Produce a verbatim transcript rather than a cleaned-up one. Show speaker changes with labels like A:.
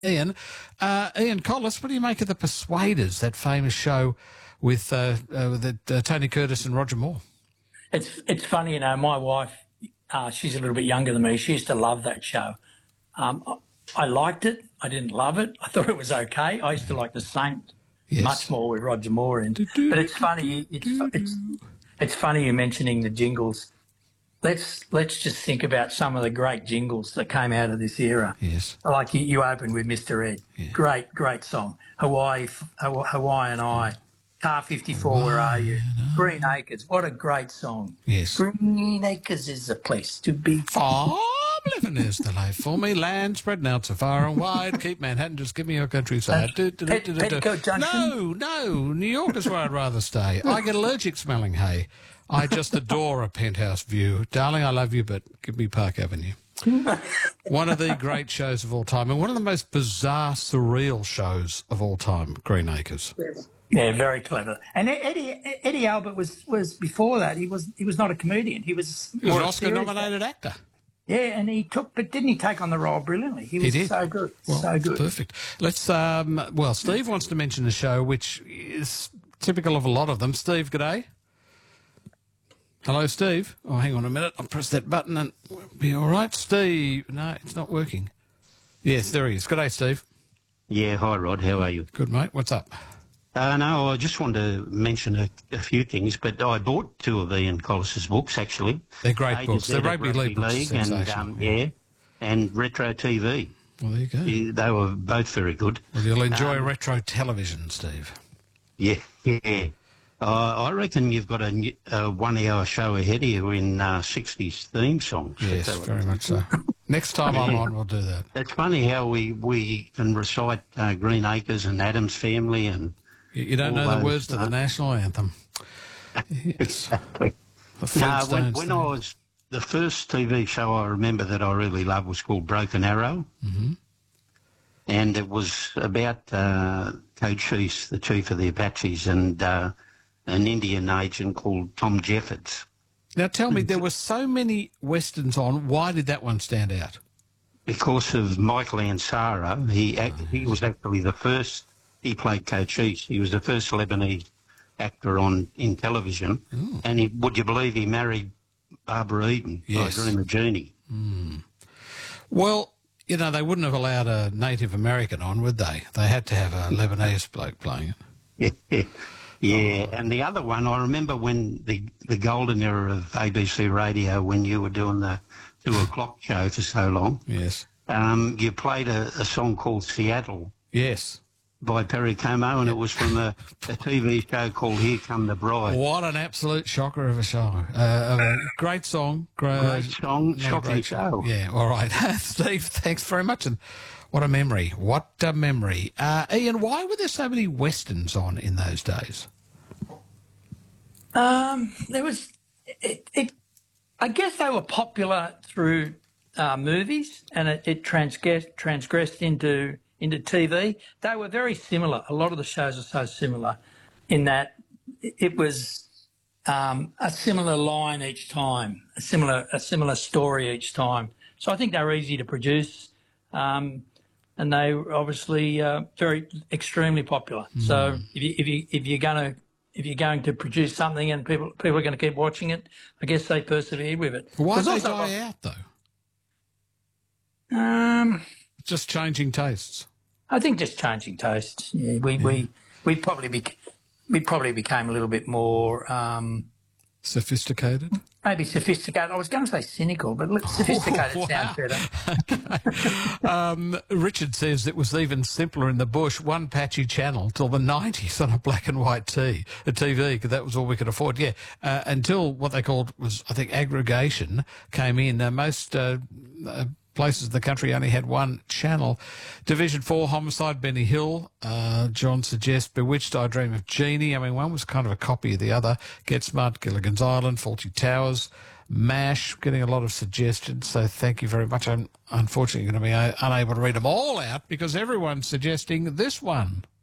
A: Ian. Uh, Ian Collis, what do you make of The Persuaders, that famous show with uh, uh, the, uh, Tony Curtis and Roger Moore?
B: It's it's funny, you know, my wife, uh, she's a little bit younger than me. She used to love that show. Um, I, I liked it. I didn't love it. I thought it was okay. I used to like The Saint
A: Yes.
B: much more with Roger Moore in. But it's funny. It's, it's, it's funny you mentioning the jingles. Let's let's just think about some of the great jingles that came out of this era.
A: Yes.
B: Like you, you opened with Mister Ed.
A: Yeah.
B: Great, great song. Hawaii, Haw- Hawaiian Eye. Car fifty-four, Where Are You? Green Acres. What a great song.
A: Yes.
B: Green Acres is a place to be.
A: Oh, living is the life for me. Land spreading out so far and wide. Keep Manhattan, just give me your countryside. Do, do, do,
B: Pet-
A: do, do, do.
B: Petticoat Junction?
A: No, no. New York is where I'd rather stay. I get allergic smelling hay. I just adore a penthouse view. Darling, I love you, but give me Park Avenue. One of the great shows of all time, and one of the most bizarre, surreal shows of all time, Green Acres.
B: Yeah, very clever. And Eddie Eddie Albert was, was before that. He was he was not a comedian. He was
A: He was
B: more
A: an
B: a serious
A: Oscar-nominated actor.
B: Yeah, and he took, but didn't he take on the role brilliantly? He was
A: He did.
B: so good,
A: Well,
B: so good.
A: Perfect. Let's, um, well, Steve wants to mention a show which is typical of a lot of them. Steve, g'day. Hello, Steve. Oh, hang on a minute. I'll press that button and we'll be all right. Steve. No, it's not working. Yes, there he is. G'day, Steve.
C: Yeah, hi Rod, how are you?
A: Good, mate. What's up?
C: Uh, no, I just wanted to mention a, a few things, but I bought two of Ian Collis's books, actually.
A: They're great
C: A to
A: books.
C: Z
A: They're
C: of
A: rugby league books.
C: and,
A: Sensational.
C: um, yeah, and Retro T V.
A: Well, there you go.
C: Yeah, they were both very good.
A: Well, you'll enjoy
C: Um,
A: retro television, Steve.
C: Yeah, yeah. Uh, I reckon you've got a, new- a one-hour show ahead of you in uh, sixties theme songs.
A: Yes,
C: So,
A: very much so. Next time I'm on, we'll do that.
C: It's funny how we, we can recite uh, Green Acres and Adam's Family and...
A: You, you don't
C: all
A: know the
C: those,
A: words to
C: uh,
A: the national anthem. Yes.
C: Exactly.
A: The
C: No,
A: Flintstones
C: when, when
A: thing.
C: I was the first T V show I remember that I really loved was called Broken Arrow,
A: Mhm.
C: and it was about uh, Cochise, the chief of the Apaches, and uh, an Indian agent called Tom Jeffords.
A: Now tell me, there were so many westerns on. Why did that one stand out?
C: Because of Michael Ansara, he act, he was actually the first. He played Cochise. He was the first Lebanese actor on in television,
A: Ooh.
C: and he, would you believe he married Barbara Eden?
A: Yes.
C: Like Dream Journey.
A: Well, you know, they wouldn't have allowed a Native American on, would they? They had to have a Lebanese bloke playing it.
C: Yeah, yeah. And the other one, I remember when the the golden era of A B C Radio, when you were doing the two o'clock show for so long,
A: Yes.
C: um, you played a, a song called Seattle
A: Yes.
C: by Perry Como, and it was from a, a T V show called Here Come the Bride.
A: What an absolute shocker of a show. Uh, a great song. Great,
C: Great song,
A: not a
C: shocking
A: great
C: show.
A: Yeah, all right. Steve, thanks very much. And what a memory. What a memory. Uh, Ian, why were there so many westerns on in those days?
B: Um, there was, it, it, I guess they were popular through uh, movies, and it, it transgressed, transgressed into into T V. They were very similar. A lot of the shows are so similar in that it was um, a similar line each time, a similar a similar story each time. So I think they were easy to produce, um, and they were obviously uh, very extremely popular. So if you if you if you're going to if you're going to produce something and people people are going to keep watching it, I guess they persevered with it.
A: Why did
B: There's
A: they
B: also-
A: die out, though?
B: Um,
A: Just changing tastes.
B: I think just changing tastes. Yeah, we we we probably bec we probably became a little bit more um,
A: Sophisticated?
B: maybe sophisticated. I was going to say cynical, but look, sophisticated
A: Wow.
B: sounds better.
A: Um, Richard says it was even simpler in the bush, one patchy channel till the nineties on a black and white T, a T V, because that was all we could afford. Yeah, uh, until what they called was, I think, aggregation came in. Uh, most uh, uh, places in the country only had one channel. Division four, Homicide, Benny Hill. Uh, John suggests Bewitched, I Dream of Jeannie. I mean, one was kind of a copy of the other. Get Smart, Gilligan's Island, Faulty Towers. MASH, getting a lot of suggestions, so thank you very much. I'm unfortunately going to be uh, unable to read them all out because everyone's suggesting this one.